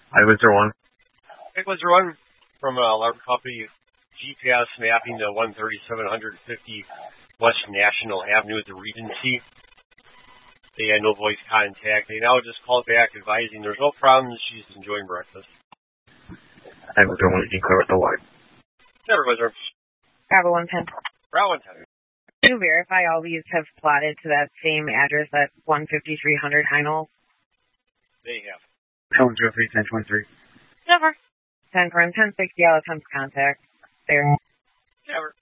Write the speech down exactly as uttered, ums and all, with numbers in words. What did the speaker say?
I was there one. It was run from a large company, G P S mapping to one thirty-seven fifty West National Avenue at the Regency. They had no voice contact. They now just called back advising there's no problems. She's enjoying breakfast. I was there one. You can clear up the line. Never was there. Bravo one ten. Bravo one ten. Can you verify all these have plotted to that same address at one fifty-three hundred Heinolds? They have. Helen zero three ten twenty-three. Never. ten for ten sixty out of ten contact. There. Never.